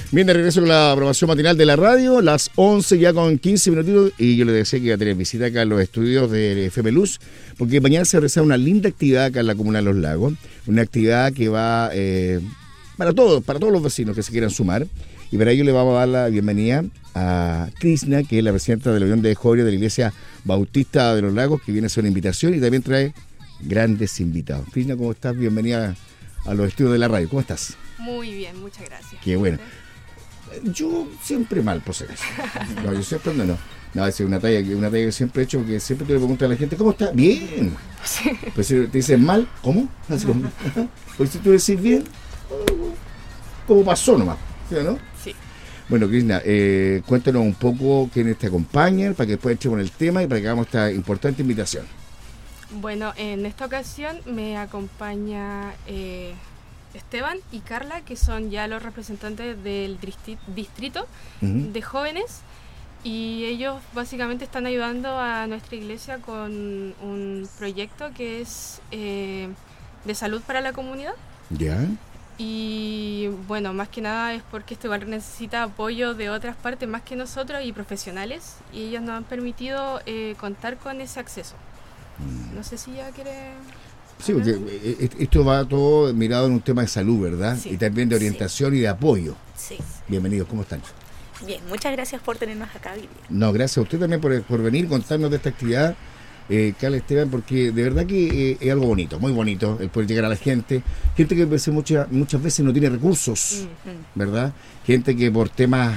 Bien, de regreso con la programación matinal de la radio, las 11 ya con 15 minutitos, y yo les decía que iba a tener visita acá en los estudios de FM Luz, porque mañana se realiza una linda actividad acá en la Comuna de Los Lagos, una actividad que va para todos los vecinos que se quieran sumar, y para ello le vamos a dar la bienvenida a Krishna, que es la presidenta de la Unión de Jóvenes de la Iglesia Bautista de Los Lagos, que viene a hacer una invitación y también trae grandes invitados. Krishna, ¿cómo estás? Bienvenida a los estudios de la radio. ¿Cómo estás? Muy bien, muchas gracias. Qué bueno. Yo siempre mal, por si acaso. No, yo siempre no. No, es una talla que siempre he hecho, porque siempre te le pregunto a la gente, ¿cómo está? Bien. Sí. Pues si te dicen mal, ¿cómo? Así como, pues si tú decís bien, ¿cómo pasó nomás? ¿Sí o no? Sí. Bueno, Krishna, cuéntanos un poco quiénes te acompañan, para que después entremos en el tema y para que hagamos esta importante invitación. Bueno, en esta ocasión me acompaña Esteban y Carla, que son ya los representantes del distrito de jóvenes, y ellos básicamente están ayudando a nuestra iglesia con un proyecto que es de salud para la comunidad. ¿Ya? Y bueno, más que nada es porque este lugar necesita apoyo de otras partes más que nosotros y profesionales, y ellos nos han permitido contar con ese acceso. No sé si ya quiere... Sí, porque esto va todo mirado en un tema de salud, ¿verdad? Sí, y también de orientación y de apoyo. Sí. Bienvenidos, ¿cómo están? Bien, muchas gracias por tenernos acá, Vivian. No, gracias a usted también por venir y contarnos de esta actividad, Carla, Esteban, porque de verdad que es algo bonito, muy bonito, el poder llegar a la gente que muchas veces no tiene recursos, ¿verdad? Gente que por temas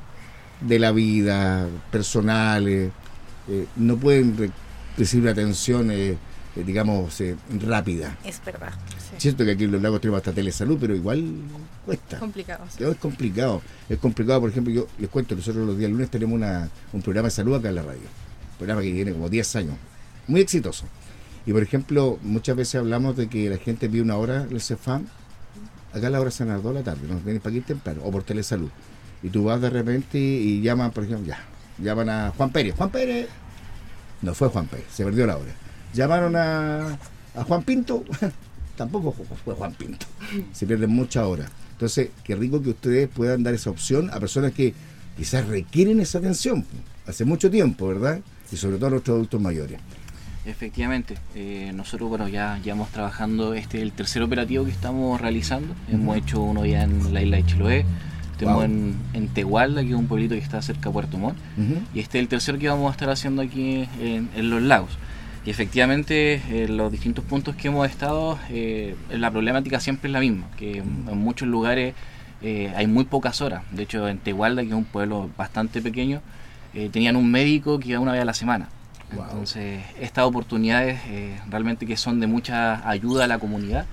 de la vida, personales, no pueden recibir una atención digamos, rápida. Es verdad. Sí. Cierto que aquí en Los Lagos tenemos hasta telesalud, pero igual cuesta. Complicado. Sí. Es complicado. Es complicado, por ejemplo, yo les cuento, nosotros los días lunes tenemos un programa de salud acá en la radio. Un programa que tiene como 10 años. Muy exitoso. Y, por ejemplo, muchas veces hablamos de que la gente pide una hora del CEFAM. Acá a la hora son las 2 de la tarde, nos vienen para aquí temprano, o por telesalud. Y tú vas de repente y llaman, por ejemplo, llaman a Juan Pérez. Juan Pérez. No fue Juan Pérez, se perdió la hora. Llamaron a Juan Pinto, tampoco fue Juan Pinto. Se pierden muchas horas. Entonces, qué rico que ustedes puedan dar esa opción a personas que quizás requieren esa atención hace mucho tiempo, ¿verdad? Y sobre todo a nuestros adultos mayores. Efectivamente, nosotros ya llevamos trabajando, el tercer operativo que estamos realizando. Hemos hecho uno ya en la isla de Chiloé, tenemos en Tehuala, que es un pueblito que está cerca de Puerto Montt, y este es el tercero que vamos a estar haciendo aquí en Los Lagos. Y efectivamente, los distintos puntos que hemos estado, la problemática siempre es la misma, que en muchos lugares hay muy pocas horas. De hecho, en Tehuala, que es un pueblo bastante pequeño, tenían un médico que iba una vez a la semana. Wow. Entonces, estas oportunidades realmente que son de mucha ayuda a la comunidad,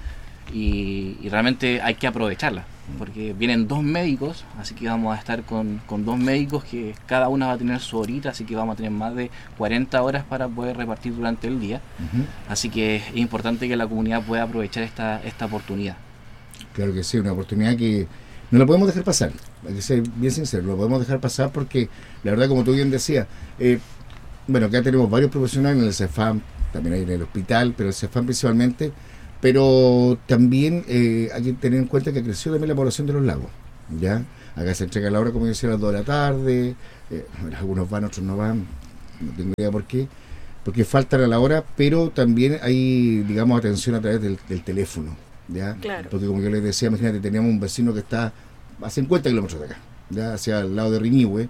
y realmente hay que aprovecharlas, porque vienen 2 médicos, así que vamos a estar con 2 médicos que cada una va a tener su horita, así que vamos a tener más de 40 horas para poder repartir durante el día. Así que es importante que la comunidad pueda aprovechar esta oportunidad. Claro que sí, una oportunidad que no la podemos dejar pasar, hay que ser bien sincero, no la podemos dejar pasar porque la verdad, como tú bien decías, bueno, acá tenemos varios profesionales en el CEFAM, también hay en el hospital, pero el CEFAM principalmente. Pero también hay que tener en cuenta que creció también la población de Los Lagos, ¿ya? Acá se entrega la hora, como decía, a las 2 de la tarde, algunos van, otros no van, no tengo idea por qué, porque faltan a la hora, pero también hay, digamos, atención a través del teléfono, ¿ya? Claro. Porque como yo les decía, imagínate, teníamos un vecino que está a 50 kilómetros de acá, ya hacia el lado de Riñihue.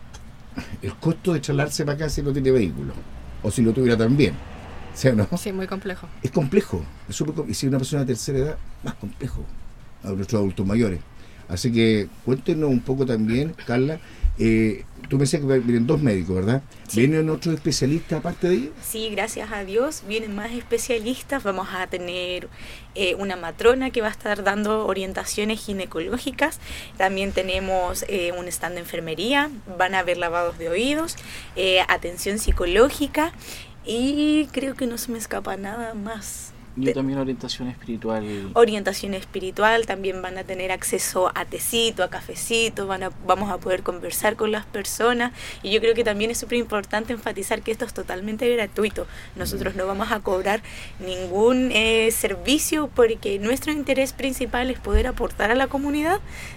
El costo de trasladarse para acá si no tiene vehículo, o si lo tuviera también. ¿Sí o no? Sí, muy complejo. Es complejo, es súper complejo. Y si es una persona de tercera edad, más complejo a nuestros adultos mayores. Así que cuéntenos un poco también, Carla. Tú me decías que vienen 2 médicos, ¿verdad? Sí. ¿Vienen otros especialistas aparte de ellos? Sí, gracias a Dios, vienen más especialistas. Vamos a tener una matrona que va a estar dando orientaciones ginecológicas. También tenemos un stand de enfermería, van a haber lavados de oídos, atención psicológica. Y creo que no se me escapa nada más. Y también orientación espiritual. Orientación espiritual, también van a tener acceso a tecito, a cafecito, vamos a poder conversar con las personas, y yo creo que también es súper importante enfatizar que esto es totalmente gratuito. Nosotros no vamos a cobrar ningún servicio, porque nuestro interés principal es poder aportar a la comunidad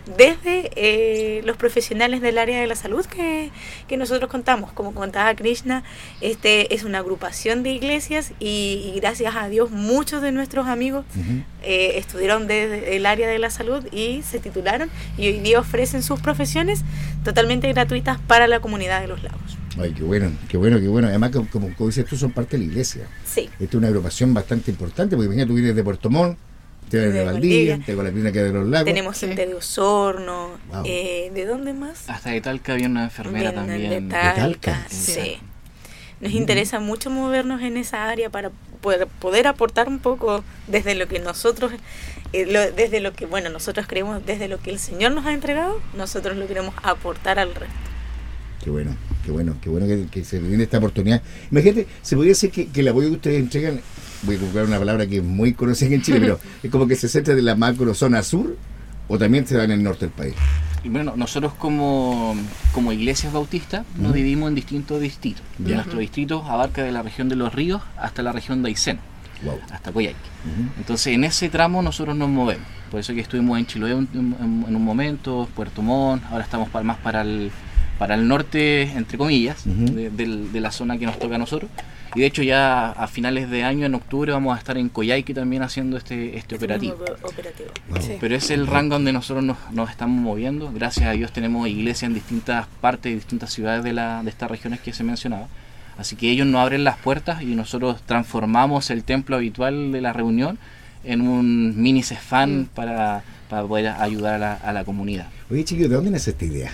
desde los profesionales del área de la salud que nosotros contamos. Como contaba Krishna, este es una agrupación de iglesias y gracias a Dios muchos de nuestros amigos estudiaron desde el área de la salud y se titularon, y hoy día ofrecen sus profesiones totalmente gratuitas para la comunidad de Los Lagos. Ay, qué bueno, qué bueno, qué bueno. Además, como dices tú, son parte de la iglesia. Sí. Esta es una agrupación bastante importante, porque imagínate, tú vienes de Puerto Montt, te vienes de Valdivia, te con la clínica de Los Lagos. Tenemos gente de Osorno, Wow. ¿De dónde más? Hasta de Talca había una enfermera también. De Talca, Sí. sí. Nos interesa mucho movernos en esa área para poder aportar un poco desde lo que nosotros, desde lo que, bueno, nosotros creemos, desde lo que el Señor nos ha entregado, nosotros lo queremos aportar al resto. Qué bueno, qué bueno, qué bueno que se viene esta oportunidad. Imagínate, se podría decir que el apoyo que ustedes entregan, voy a ocupar una palabra que es muy conocida en Chile, pero es como que se centra de la macro zona sur, o también se da en el norte del país. Y bueno, nosotros como iglesias bautistas nos dividimos en distintos distritos. Ya. Nuestro distrito abarca de la región de Los Ríos hasta la región de Aysén, Wow. hasta Coyhaique. Entonces en ese tramo nosotros nos movemos. Por eso que estuvimos en Chiloé en un momento, Puerto Montt, ahora estamos más para el norte, entre comillas, de la zona que nos toca a nosotros. Y de hecho ya a finales de año, en octubre, vamos a estar en Coyhaique también haciendo este operativo. Wow. Sí. Pero es el rango donde nosotros nos estamos moviendo. Gracias a Dios tenemos iglesias en distintas partes, distintas ciudades de estas regiones que se mencionaba. Así que ellos nos abren las puertas y nosotros transformamos el templo habitual de la reunión en un mini CEFAN para poder ayudar a la comunidad. Oye, chiquillos, ¿de dónde nace esta idea?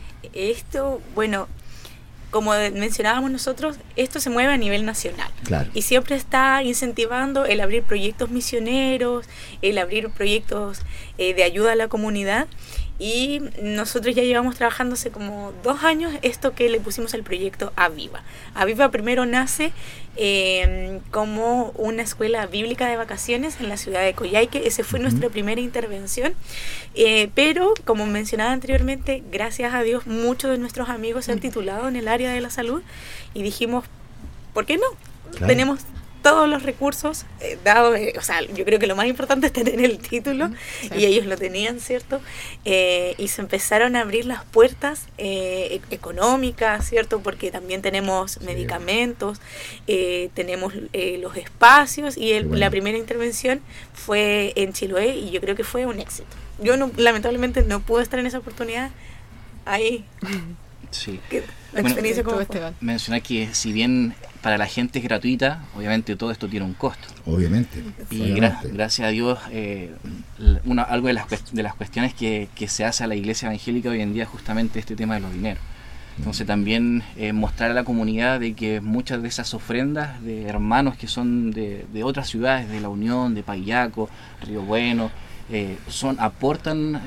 Esto, bueno, como mencionábamos nosotros, esto se mueve a nivel nacional. Claro. Y siempre está incentivando el abrir proyectos misioneros, el abrir proyectos de ayuda a la comunidad. Y nosotros ya llevamos trabajando hace como 2 años esto que le pusimos al proyecto Aviva. Aviva primero nace como una escuela bíblica de vacaciones en la ciudad de Coyhaique. Esa fue nuestra primera intervención. Pero, como mencionaba anteriormente, gracias a Dios muchos de nuestros amigos se han titulado en el área de la salud y dijimos, ¿por qué no? Claro. Tenemos todos los recursos dados, o sea, yo creo que lo más importante es tener el título, sí. Y ellos lo tenían, ¿cierto? Y se empezaron a abrir las puertas económicas, ¿cierto? Porque también tenemos medicamentos, tenemos los espacios, y bueno. la primera intervención fue en Chiloé y yo creo que fue un éxito. Yo lamentablemente no pude estar en esa oportunidad ahí. Sí. La experiencia como fue. Mencionar que si bien para la gente es gratuita, obviamente todo esto tiene un costo. Obviamente. Y gracias a Dios, algo de las cuestiones que se hace a la iglesia evangélica hoy en día es justamente este tema de los dineros. Entonces también mostrar a la comunidad de que muchas de esas ofrendas de hermanos que son de otras ciudades, de La Unión, de Payaco, Río Bueno, aportan,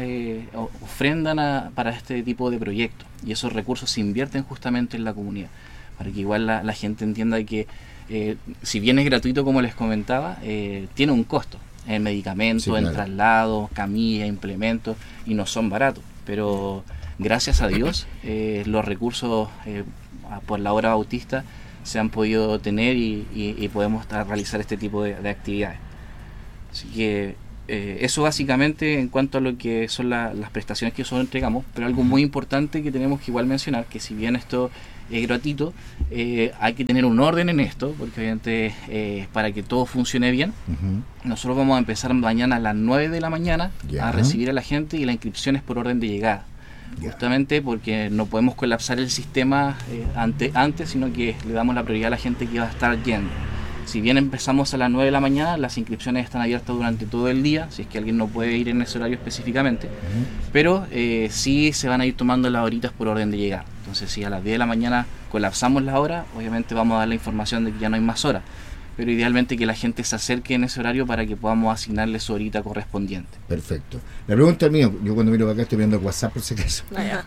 ofrendan para este tipo de proyectos, y esos recursos se invierten justamente en la comunidad, para que igual la gente entienda que si bien es gratuito, como les comentaba, tiene un costo en medicamentos, sí, claro, en traslados, camillas, implementos, y no son baratos, pero gracias a Dios los recursos por la obra bautista se han podido tener y podemos realizar este tipo de actividades. Así que eso básicamente en cuanto a lo que son las prestaciones que nosotros entregamos, pero algo muy importante que tenemos que igual mencionar, que si bien esto es gratuito, hay que tener un orden en esto, porque obviamente para que todo funcione bien, nosotros vamos a empezar mañana a las 9 de la mañana a recibir a la gente, y la inscripción es por orden de llegada. Justamente porque no podemos colapsar el sistema antes, sino que le damos la prioridad a la gente que va a estar yendo. Si bien empezamos a las 9 de la mañana, las inscripciones están abiertas durante todo el día, si es que alguien no puede ir en ese horario específicamente, pero sí se van a ir tomando las horitas por orden de llegada. Entonces, si a las 10 de la mañana colapsamos la hora, obviamente vamos a dar la información de que ya no hay más horas, pero idealmente que la gente se acerque en ese horario para que podamos asignarle su horita correspondiente. Perfecto. La pregunta mía, yo cuando miro acá estoy viendo WhatsApp por si acaso.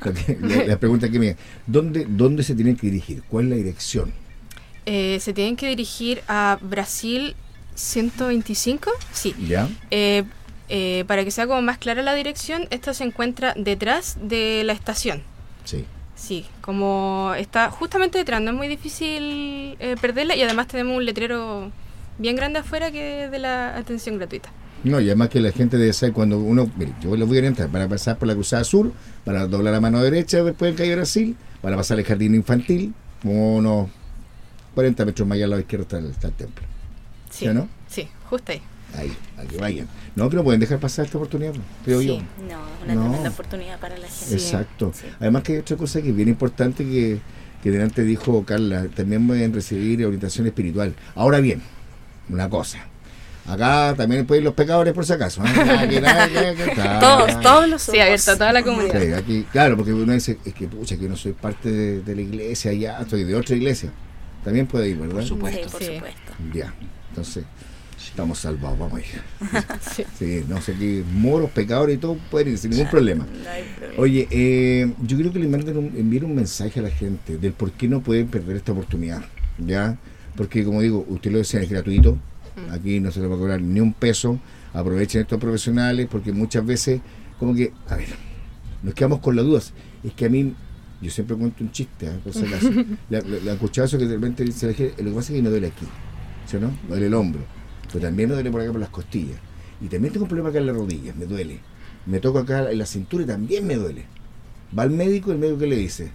La pregunta que me ¿dónde se tienen que dirigir? ¿Cuál es la dirección? Se tienen que dirigir a Brasil 125, sí. ¿Ya? Para que sea como más clara la dirección, esta se encuentra detrás de la estación. Sí. Sí, como está justamente detrás, no es muy difícil perderla, y además tenemos un letrero bien grande afuera que es de la atención gratuita. No, y además que la gente debe saber cuando uno, mire, yo les voy a orientar para pasar por la cruzada sur, para doblar la mano derecha después del calle Brasil, para pasar el jardín infantil, como unos 40 metros más allá al lado izquierdo está el templo. Sí, ¿Sí o no? Sí, justo ahí. Ahí, a que vayan. No, que no pueden dejar pasar esta oportunidad, creo yo. No, es una tremenda oportunidad para la gente. Exacto. Sí. Además que hay otra cosa que es bien importante que delante dijo Carla, también pueden recibir orientación espiritual. Ahora bien, una cosa. Acá también pueden ir los pecadores por si acaso. Todos los Sí, abierto a toda la comunidad. Sí, aquí, claro, porque uno dice, es que pucha, que yo no soy parte de la iglesia, ya estoy de otra iglesia. También puede ir, ¿verdad? Por supuesto. Sí, por supuesto. Ya, entonces estamos salvados, vamos a ir. Sí. Sí, no sé qué, moros, pecadores y todo pueden ir sin ningún problema. No hay problema. Oye, yo creo que le envíen un mensaje a la gente del por qué no pueden perder esta oportunidad, ¿ya? Porque como digo, usted lo decía, es gratuito, aquí no se le va a cobrar ni un peso, aprovechen estos profesionales, porque muchas veces, como que, a ver, nos quedamos con las dudas, es que a mí, yo siempre cuento un chiste, por si acaso, la escuchado que de repente dice la gente, lo que pasa es que me duele aquí, ¿sí o no? Me duele el hombro, pero también me duele por acá por las costillas, y también tengo un problema acá en las rodillas, me duele, me toco acá en la cintura y también me duele. Va al médico, el médico ¿qué le dice?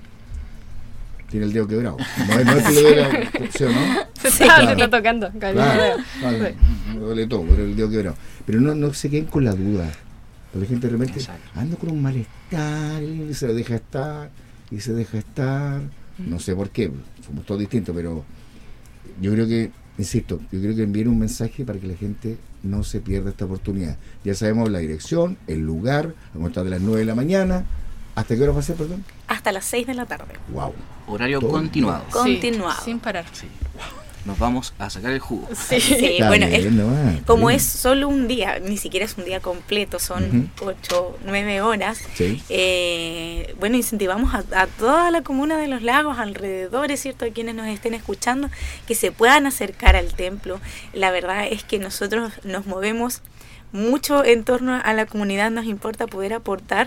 Tiene el dedo quebrado. No es que le duele, ¿sí o no? Se Claro. está tocando. Claro, me duele todo, pero el dedo quebrado. Pero no se queden con la duda. Porque la gente de repente anda con un malestar y se lo deja estar, y se deja estar. No sé por qué, somos todos distintos, pero yo creo que, insisto, yo creo que envíen un mensaje para que la gente no se pierda esta oportunidad. Ya sabemos la dirección, el lugar, a contar de las 9 de la mañana. ¿Hasta qué hora va a ser, perdón? Hasta las 6 de la tarde. Wow. Horario Todo continuado. Continuado. Sí, sin parar. Sí. Nos vamos a sacar el jugo. Sí. Sí, Está bueno, bien, como bien. es solo un día, ni siquiera es un día completo, son 8, 9 horas. Sí. Bueno, incentivamos a toda la comuna de Los Lagos, alrededores, ¿cierto? A quienes nos estén escuchando, que se puedan acercar al templo. La verdad es que nosotros nos movemos mucho en torno a la comunidad, nos importa poder aportar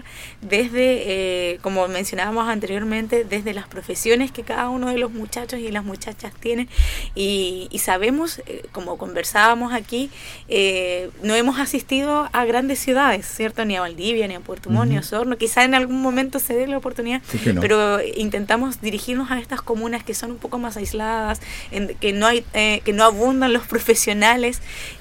desde, como mencionábamos anteriormente, desde las profesiones que cada uno de los muchachos y las muchachas tienen, y sabemos, como conversábamos aquí, no hemos asistido a grandes ciudades, ¿cierto? Ni a Valdivia, ni a Puerto Montt, ni a Osorno, quizá en algún momento se dé la oportunidad, No. pero intentamos dirigirnos a estas comunas que son un poco más aisladas, que no abundan los profesionales,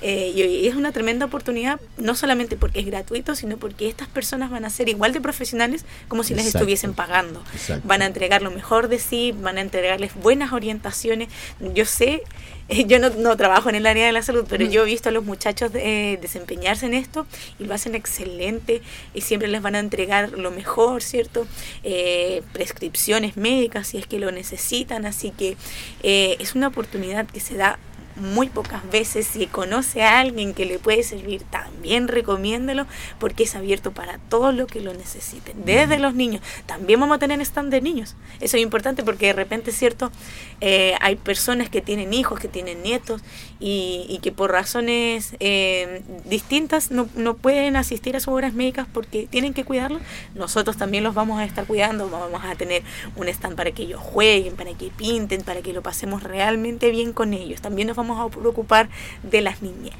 y es una tremenda oportunidad, no solamente porque es gratuito, sino porque estas personas van a ser igual de profesionales como si les estuviesen pagando. Exacto. Van a entregar lo mejor de sí, van a entregarles buenas orientaciones. Yo sé, yo no trabajo en el área de la salud, pero yo he visto a los muchachos desempeñarse en esto y lo hacen excelente, y siempre les van a entregar lo mejor, ¿cierto? Prescripciones médicas si es que lo necesitan, así que es una oportunidad que se da muy pocas veces. Si conoce a alguien que le puede servir, también recomiéndelo, porque es abierto para todos los que lo necesiten, desde los niños. También vamos a tener stand de niños, eso es importante, porque de repente es cierto, hay personas que tienen hijos, que tienen nietos, y que por razones distintas no pueden asistir a sus horas médicas porque tienen que cuidarlos. Nosotros también los vamos a estar cuidando, vamos a tener un stand para que ellos jueguen, para que pinten, para que lo pasemos realmente bien con ellos. También nos vamos a preocupar de la niñez.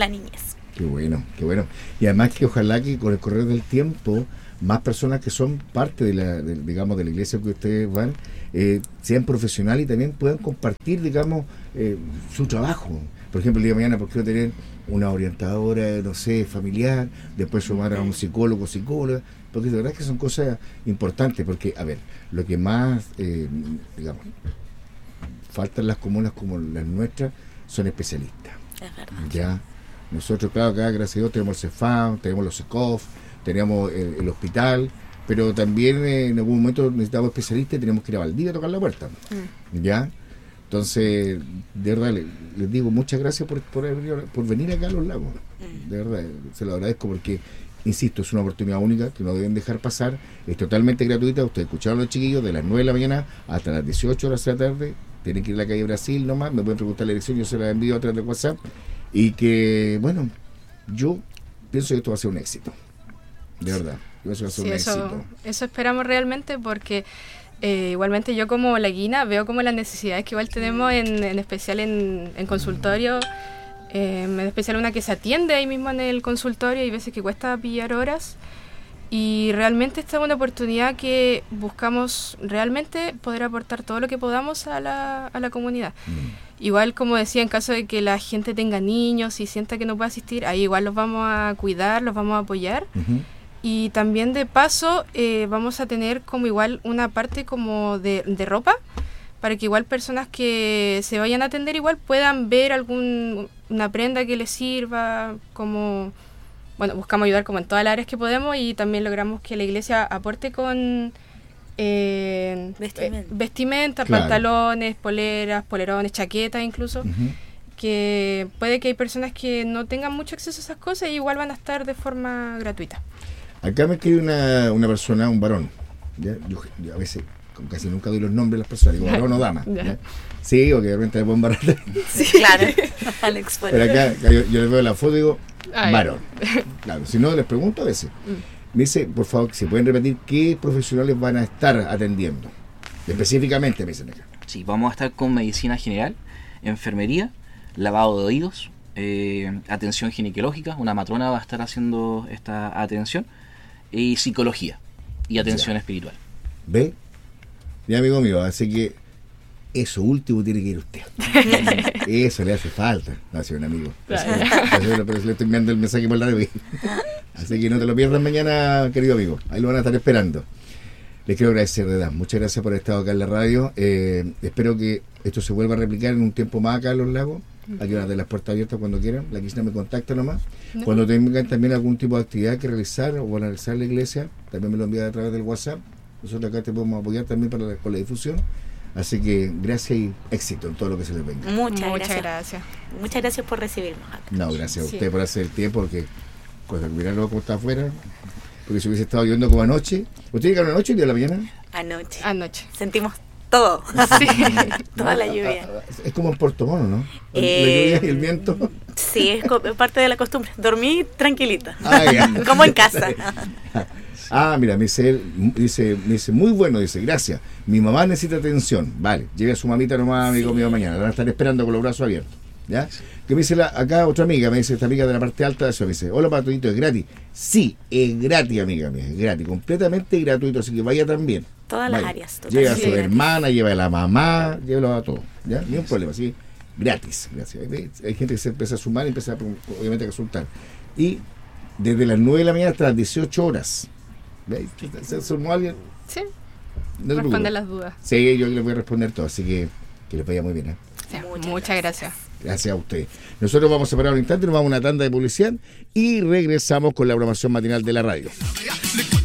Qué bueno, qué bueno. Y además que ojalá que con el correr del tiempo más personas que son parte de la iglesia que ustedes van sean profesionales y también puedan compartir, digamos, su trabajo. Por ejemplo, el día de mañana, ¿por qué no tener una orientadora, no sé, familiar, después sumar a un psicólogo, psicóloga? Porque de verdad que son cosas importantes, porque, a ver, lo que más, digamos, faltan las comunas como las nuestras son especialistas. Es verdad. Ya, nosotros, claro, acá, gracias a Dios, tenemos el CEFAM, tenemos los SECOF, tenemos el hospital, pero también en algún momento necesitamos especialistas y tenemos que ir a Valdivia a tocar la puerta. ¿Ya? Entonces, de verdad, les digo muchas gracias por venir acá a Los Lagos. De verdad, se lo agradezco porque, insisto, es una oportunidad única que no deben dejar pasar. Es totalmente gratuita. Ustedes escucharon a los chiquillos de las 9 de la mañana hasta las 18 horas de la tarde, tienen que ir a la calle Brasil nomás, me pueden preguntar la dirección, yo se la envío a través de WhatsApp, y que, bueno, yo pienso que esto va a ser un éxito, de verdad, eso va a ser un éxito. Eso esperamos realmente, porque igualmente yo como laguina veo como las necesidades que igual tenemos en especial en consultorio, en especial una que se atiende ahí mismo en el consultorio y veces que cuesta pillar horas, y realmente esta es una oportunidad que buscamos realmente poder aportar todo lo que podamos a la comunidad. Igual, como decía, en caso de que la gente tenga niños y sienta que no puede asistir, ahí igual los vamos a cuidar, los vamos a apoyar. Y también de paso vamos a tener como igual una parte como de ropa, para que igual personas que se vayan a atender igual puedan ver una prenda que les sirva, como, bueno, buscamos ayudar como en todas las áreas que podemos, y también logramos que la iglesia aporte con vestimenta, claro, pantalones, poleras, polerones, chaquetas incluso, que puede que hay personas que no tengan mucho acceso a esas cosas y igual van a estar de forma gratuita. Acá me escribe una persona, un varón, ¿ya? Yo a veces casi nunca doy los nombres de las personas, digo varón o dama, ¿ya? Sí, o que de repente me puedo embarazar. Sí, claro, Alex. Pero acá yo les veo la foto y digo, varón. Claro, si no les pregunto a veces. Me dice, por favor, si pueden repetir qué profesionales van a estar atendiendo. Específicamente, me dicen acá. Sí, vamos a estar con medicina general, enfermería, lavado de oídos, atención ginecológica, una matrona va a estar haciendo esta atención, y psicología y atención espiritual. ¿Ve? Mi amigo mío, así que eso último tiene que ir usted. Eso le hace falta. No, soy un amigo. Pero le estoy enviando el mensaje por la red. Así que no te lo pierdas mañana, querido amigo. Ahí lo van a estar esperando. Les quiero agradecer, de verdad. Muchas gracias por haber estado acá en la radio. Espero que esto se vuelva a replicar en un tiempo más acá en Los Lagos. Aquí van a tener las puertas abiertas cuando quieran. La Cristina me contacta nomás. Cuando tengan también algún tipo de actividad que realizar o van a realizar en la iglesia, también me lo envían a través del WhatsApp. Nosotros acá te podemos apoyar también con la difusión. Así que gracias y éxito en todo lo que se les venga. Muchas gracias. Muchas gracias por recibirnos acá. No, gracias a usted por hacer el tiempo, porque cuando mirarlo como está afuera, porque si hubiese estado lloviendo como anoche. ¿Usted llegaron anoche o día de la mañana? Anoche. Sentimos todo. Sí. Toda la lluvia. Es como en Puerto Mono, ¿no? La lluvia y el viento. Sí, es parte de la costumbre. Dormí tranquilita. Como en casa. Mira, me dice, muy bueno, dice, gracias. Mi mamá necesita atención. Vale, lleve a su mamita nomás, amigo mío, mañana. La van a estar esperando con los brazos abiertos. ¿Ya? Que me dice acá otra amiga, me dice esta amiga de la parte alta de eso, me dice, hola Patudito, ¿es gratis? Sí, es gratis, amiga mía, es gratis, completamente gratuito, así que vaya también. Todas las áreas. Lleva a su hermana, lleva a la mamá, llévalo a todo, ¿ya? Ni un problema, sí, gratis, gracias. Hay gente que se empieza a sumar y empieza obviamente a consultar. Y desde las 9 de la mañana hasta las 18 horas. ¿Veis? ¿Se sumó alguien? Sí. No responder las dudas. Sí, yo les voy a responder todo, así que les vaya muy bien, ¿eh? Sí, muchas gracias. Gracias a usted. Nosotros vamos a parar un instante, nos vamos a una tanda de publicidad y regresamos con la programación matinal de la radio.